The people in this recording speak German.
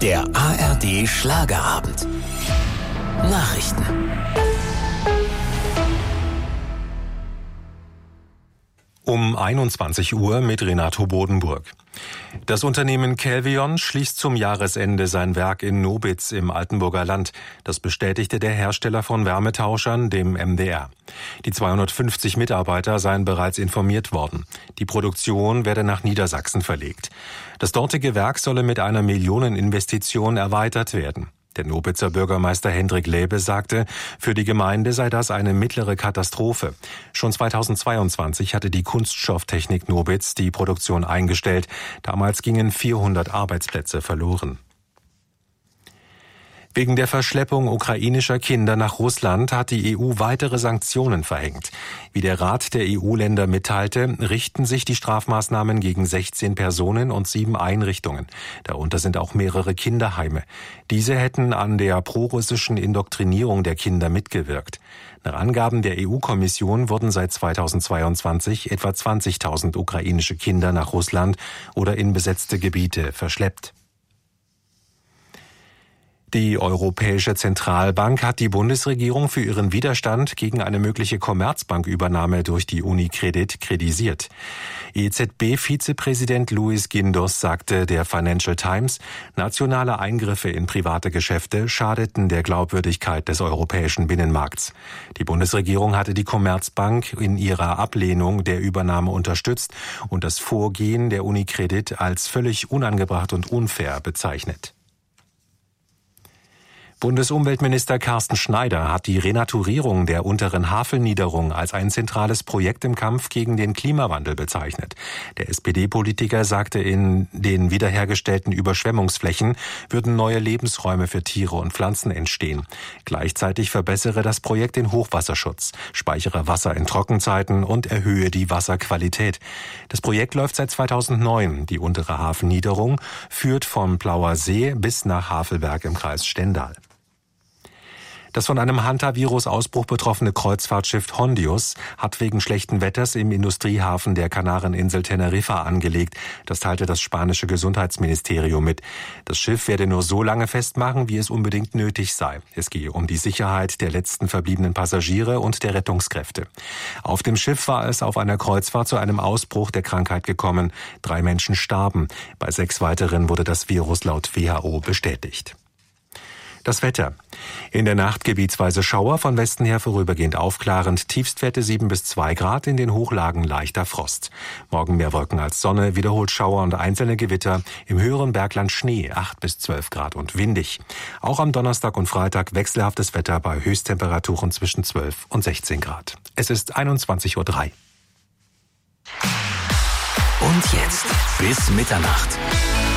Der ARD Schlagerabend. Nachrichten. Um 21 Uhr mit Renato Bodenburg. Das Unternehmen Kelvion schließt zum Jahresende sein Werk in Nobitz im Altenburger Land. Das bestätigte der Hersteller von Wärmetauschern, dem MDR. Die 250 Mitarbeiter seien bereits informiert worden. Die Produktion werde nach Niedersachsen verlegt. Das dortige Werk solle mit einer Millioneninvestition erweitert werden. Der Nobitzer Bürgermeister Hendrik Lehbe sagte, für die Gemeinde sei das eine mittlere Katastrophe. Schon 2022 hatte die Kunststofftechnik Nobitz die Produktion eingestellt. Damals gingen 400 Arbeitsplätze verloren. Wegen der Verschleppung ukrainischer Kinder nach Russland hat die EU weitere Sanktionen verhängt. Wie der Rat der EU-Länder mitteilte, richten sich die Strafmaßnahmen gegen 16 Personen und 7 Einrichtungen. Darunter sind auch mehrere Kinderheime. Diese hätten an der prorussischen Indoktrinierung der Kinder mitgewirkt. Nach Angaben der EU-Kommission wurden seit 2022 etwa 20.000 ukrainische Kinder nach Russland oder in besetzte Gebiete verschleppt. Die Europäische Zentralbank hat die Bundesregierung für ihren Widerstand gegen eine mögliche Commerzbankübernahme durch die Unicredit kritisiert. EZB-Vizepräsident Luis Guindos sagte der Financial Times, nationale Eingriffe in private Geschäfte schadeten der Glaubwürdigkeit des europäischen Binnenmarkts. Die Bundesregierung hatte die Commerzbank in ihrer Ablehnung der Übernahme unterstützt und das Vorgehen der Unicredit als völlig unangebracht und unfair bezeichnet. Bundesumweltminister Carsten Schneider hat die Renaturierung der unteren Havelniederung als ein zentrales Projekt im Kampf gegen den Klimawandel bezeichnet. Der SPD-Politiker sagte, in den wiederhergestellten Überschwemmungsflächen würden neue Lebensräume für Tiere und Pflanzen entstehen. Gleichzeitig verbessere das Projekt den Hochwasserschutz, speichere Wasser in Trockenzeiten und erhöhe die Wasserqualität. Das Projekt läuft seit 2009. Die untere Havelniederung führt vom Plauer See bis nach Havelberg im Kreis Stendal. Das von einem Hantavirus-Ausbruch betroffene Kreuzfahrtschiff Hondius hat wegen schlechten Wetters im Industriehafen der Kanareninsel Teneriffa angelegt. Das teilte das spanische Gesundheitsministerium mit. Das Schiff werde nur so lange festmachen, wie es unbedingt nötig sei. Es gehe um die Sicherheit der letzten verbliebenen Passagiere und der Rettungskräfte. Auf dem Schiff war es auf einer Kreuzfahrt zu einem Ausbruch der Krankheit gekommen. 3 Menschen starben. Bei 6 weiteren wurde das Virus laut WHO bestätigt. Das Wetter. In der Nacht gebietsweise Schauer, von Westen her vorübergehend aufklarend, Tiefstwerte 7 bis 2 Grad, in den Hochlagen leichter Frost. Morgen mehr Wolken als Sonne, wiederholt Schauer und einzelne Gewitter, im höheren Bergland Schnee, 8 bis 12 Grad und windig. Auch am Donnerstag und Freitag wechselhaftes Wetter bei Höchsttemperaturen zwischen 12 und 16 Grad. Es ist 21:03 Uhr. Und jetzt bis Mitternacht.